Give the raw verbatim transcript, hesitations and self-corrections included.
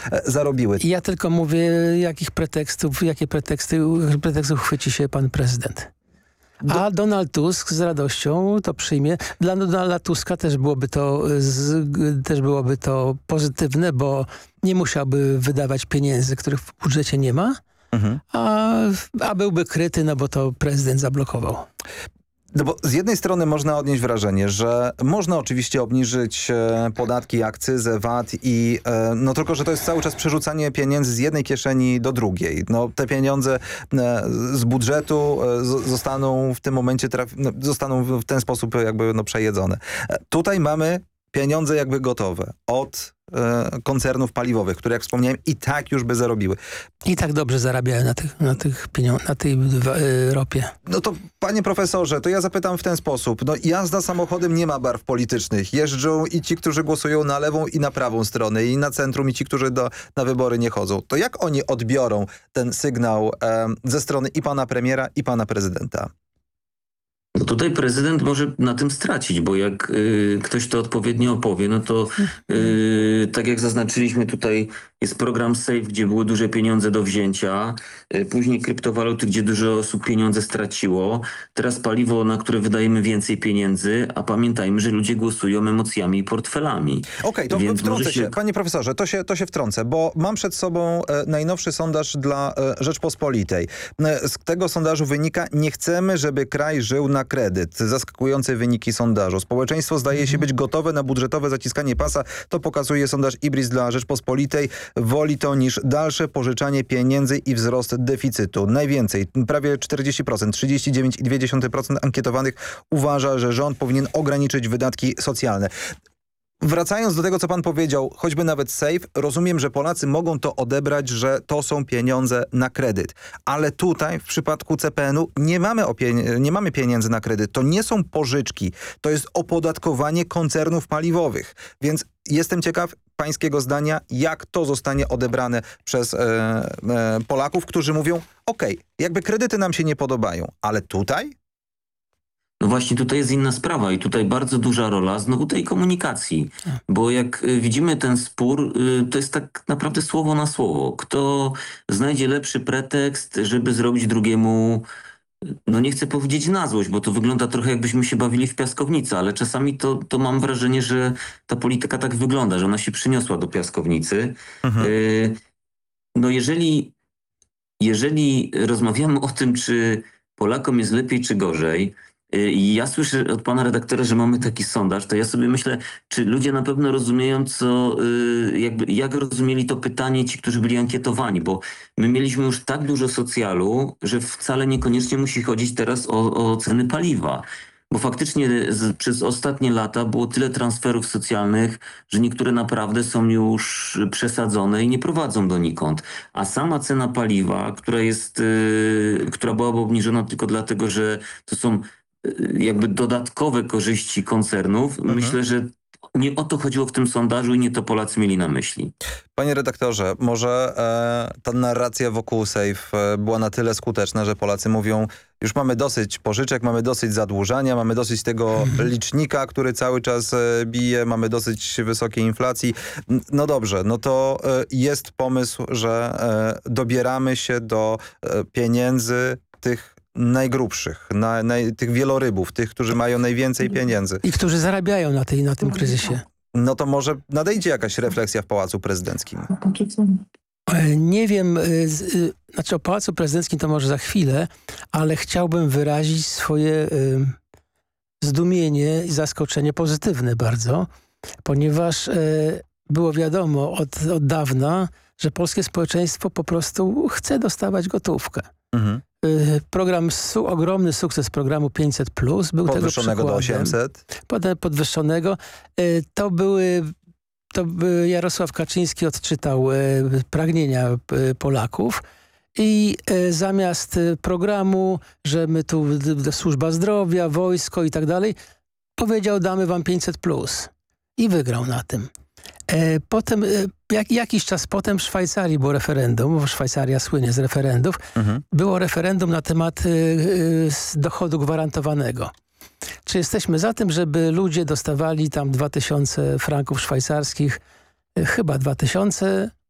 zarobiły. Ja tylko mówię, jakich pretekstów, jakie preteksty, pretekstów chwyci się pan prezydent. A Donald Tusk z radością to przyjmie. Dla Donalda Tuska też byłoby to, z, też byłoby to pozytywne, bo nie musiałby wydawać pieniędzy, których w budżecie nie ma, mhm. a, a byłby kryty, no bo to prezydent zablokował. No bo z jednej strony można odnieść wrażenie, że można oczywiście obniżyć e, podatki, akcyzę, V A T i e, no tylko, że to jest cały czas przerzucanie pieniędzy z jednej kieszeni do drugiej. No te pieniądze e, z budżetu e, z, zostaną w tym momencie trafi, no, zostaną w ten sposób jakby no, przejedzone. E, tutaj mamy pieniądze jakby gotowe od e, koncernów paliwowych, które jak wspomniałem i tak już by zarobiły. I tak dobrze zarabiają na tych, na tych pieniądzach, na tej y, ropie. No to panie profesorze, to ja zapytam w ten sposób. No jazda samochodem nie ma barw politycznych. Jeżdżą i ci, którzy głosują na lewą i na prawą stronę i na centrum i ci, którzy do, na wybory nie chodzą. To jak oni odbiorą ten sygnał e, ze strony i pana premiera i pana prezydenta? No tutaj prezydent może na tym stracić, bo jak y, ktoś to odpowiednio opowie, no to y, tak jak zaznaczyliśmy tutaj jest program Safe, gdzie były duże pieniądze do wzięcia, y, później kryptowaluty, gdzie dużo osób pieniądze straciło, teraz paliwo, na które wydajemy więcej pieniędzy, a pamiętajmy, że ludzie głosują emocjami i portfelami. Okej, okay, to Więc wtrącę się. się. Panie profesorze, to się, to się wtrącę, bo mam przed sobą e, najnowszy sondaż dla e, Rzeczpospolitej. E, z tego sondażu wynika, nie chcemy, żeby kraj żył na kredyt. Zaskakujące wyniki sondażu. Społeczeństwo zdaje się być gotowe na budżetowe zaciskanie pasa. To pokazuje sondaż Ibris dla Rzeczpospolitej. Woli to niż dalsze pożyczanie pieniędzy i wzrost deficytu. Najwięcej, prawie czterdzieści procent, trzydzieści dziewięć przecinek dwa procent ankietowanych uważa, że rząd powinien ograniczyć wydatki socjalne. Wracając do tego, co pan powiedział, choćby nawet Safe, rozumiem, że Polacy mogą to odebrać, że to są pieniądze na kredyt. Ale tutaj w przypadku C P N-u nie mamy, nie mamy pieniędzy na kredyt. To nie są pożyczki. To jest opodatkowanie koncernów paliwowych. Więc jestem ciekaw pańskiego zdania, jak to zostanie odebrane przez e, e, Polaków, którzy mówią, okej, okay, jakby kredyty nam się nie podobają, ale tutaj... No właśnie tutaj jest inna sprawa i tutaj bardzo duża rola znowu tej komunikacji, bo jak widzimy ten spór, to jest tak naprawdę słowo na słowo. Kto znajdzie lepszy pretekst, żeby zrobić drugiemu, no nie chcę powiedzieć na złość, bo to wygląda trochę jakbyśmy się bawili w piaskownicę, ale czasami to, to mam wrażenie, że ta polityka tak wygląda, że ona się przyniosła do piaskownicy. Mhm. No jeżeli, jeżeli rozmawiamy o tym, czy Polakom jest lepiej czy gorzej, i ja słyszę od pana redaktora, że mamy taki sondaż, to ja sobie myślę, czy ludzie na pewno rozumieją, co, jakby, jak rozumieli to pytanie ci, którzy byli ankietowani, bo my mieliśmy już tak dużo socjalu, że wcale niekoniecznie musi chodzić teraz o, o ceny paliwa. Bo faktycznie z, przez ostatnie lata było tyle transferów socjalnych, że niektóre naprawdę są już przesadzone i nie prowadzą donikąd. A sama cena paliwa, która jest, yy, która byłaby obniżona tylko dlatego, że to są jakby dodatkowe korzyści koncernów. Mhm. Myślę, że nie o to chodziło w tym sondażu i nie to Polacy mieli na myśli. Panie redaktorze, może e, ta narracja wokół Safe e, była na tyle skuteczna, że Polacy mówią, już mamy dosyć pożyczek, mamy dosyć zadłużania, mamy dosyć tego licznika, który cały czas e, bije, mamy dosyć wysokiej inflacji. No dobrze, no to e, jest pomysł, że e, dobieramy się do e, pieniędzy tych najgrubszych, na, na, tych wielorybów, tych, którzy mają najwięcej pieniędzy. I którzy zarabiają na, tej, na tym kryzysie. No to może nadejdzie jakaś refleksja w Pałacu Prezydenckim. Nie wiem, znaczy o Pałacu Prezydenckim to może za chwilę, ale chciałbym wyrazić swoje zdumienie i zaskoczenie pozytywne bardzo, ponieważ było wiadomo od, od dawna, że polskie społeczeństwo po prostu chce dostawać gotówkę. Mhm. Program, su, ogromny sukces programu pięćset plus był tego podwyższonego do osiemset. Potem podwyższonego. To były, to by Jarosław Kaczyński odczytał pragnienia Polaków i zamiast programu, że my tu służba zdrowia, wojsko i tak dalej, powiedział, damy wam pięćset plus i wygrał na tym. Potem, jak, jakiś czas potem w Szwajcarii było referendum, bo Szwajcaria słynie z referendów, mhm. było referendum na temat y, y, dochodu gwarantowanego. Czy jesteśmy za tym, żeby ludzie dostawali tam dwa tysiące franków szwajcarskich, y, chyba dwa tysiące